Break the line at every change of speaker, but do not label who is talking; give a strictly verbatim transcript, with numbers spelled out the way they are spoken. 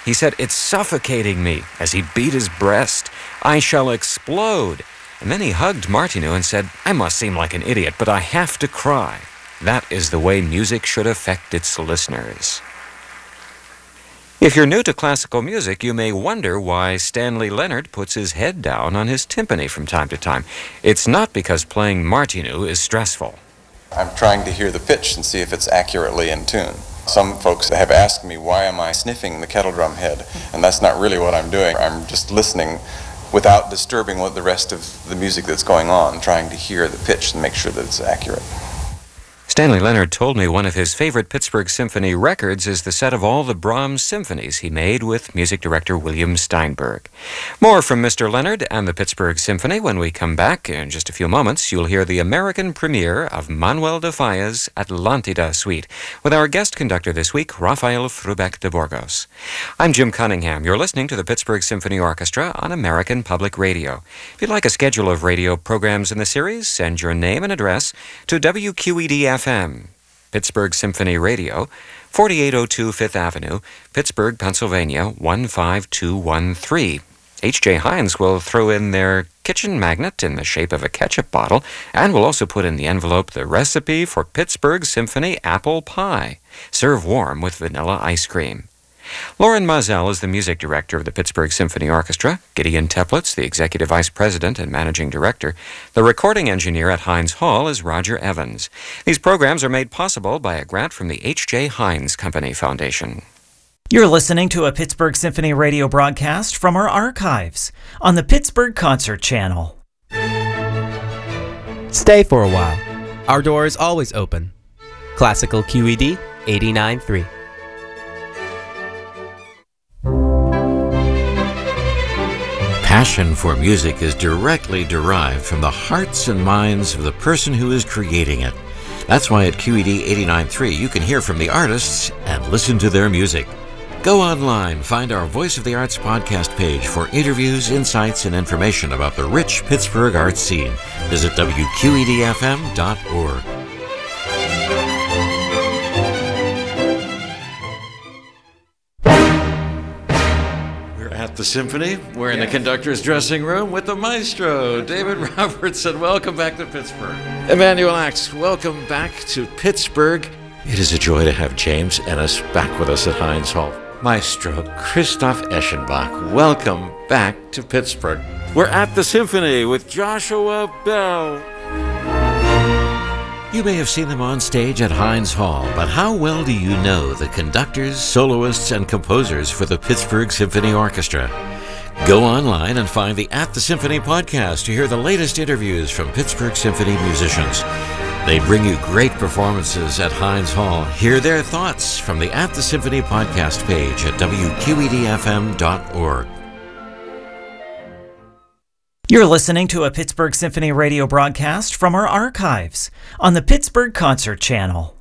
He said, "It's suffocating me," as he beat his breast. "I shall explode." And then he hugged Martineau and said, "I must seem like an idiot, but I have to cry." That is the way music should affect its listeners. If you're new to classical music, you may wonder why Stanley Leonard puts his head down on his timpani from time to time. It's not because playing Martineau is stressful.
I'm trying to hear the pitch and see if it's accurately in tune. Some folks have asked me, why am I sniffing the kettle drum head? And that's not really what I'm doing. I'm just listening without disturbing what the rest of the music that's going on, trying to hear the pitch and make sure that it's accurate.
Stanley Leonard told me one of his favorite Pittsburgh Symphony records is the set of all the Brahms symphonies he made with music director William Steinberg. More from Mister Leonard and the Pittsburgh Symphony when we come back. In just a few moments, you'll hear the American premiere of Manuel de Falla's Atlantida Suite with our guest conductor this week, Rafael Frubeck de Burgos. I'm Jim Cunningham. You're listening to the Pittsburgh Symphony Orchestra on American Public Radio. If you'd like a schedule of radio programs in the series, send your name and address to W Q E D F M, Pittsburgh Symphony Radio, forty-eight oh two Fifth Avenue, Pittsburgh, Pennsylvania, one five two one three. H J Heinz will throw in their kitchen magnet in the shape of a ketchup bottle and will also put in the envelope the recipe for Pittsburgh Symphony apple pie. Serve warm with vanilla ice cream. Lauren Mazel is the music director of the Pittsburgh Symphony Orchestra. Gideon Teplitz, the executive vice president and managing director. The recording engineer at Heinz Hall is Roger Evans. These programs are made possible by a grant from the H J Heinz Company Foundation.
You're listening to a Pittsburgh Symphony radio broadcast from our archives on the Pittsburgh Concert Channel.
Stay for a while. Our door is always open. Classical Q E D eighty-nine point three.
Passion for music is directly derived from the hearts and minds of the person who is creating it. That's why at Q E D eighty-nine point three you can hear from the artists and listen to their music. Go online, find our Voice of the Arts podcast page for interviews, insights, and information about the rich Pittsburgh art scene. Visit W Q E D F M dot org. At the Symphony, we're in the conductor's dressing room with the maestro, David Robertson. Welcome back to Pittsburgh. Emanuel Axe, welcome back to Pittsburgh. It is a joy to have James Ennis back with us at Heinz Hall. Maestro Christoph Eschenbach, welcome back to Pittsburgh. We're at the Symphony with Joshua Bell. You may have seen them on stage at Heinz Hall, but how well do you know the conductors, soloists, and composers for the Pittsburgh Symphony Orchestra? Go online and find the At the Symphony podcast to hear the latest interviews from Pittsburgh Symphony musicians. They bring you great performances at Heinz Hall. Hear their thoughts from the At the Symphony podcast page at W Q E D F M dot org.
You're listening to a Pittsburgh Symphony radio broadcast from our archives on the Pittsburgh Concert Channel.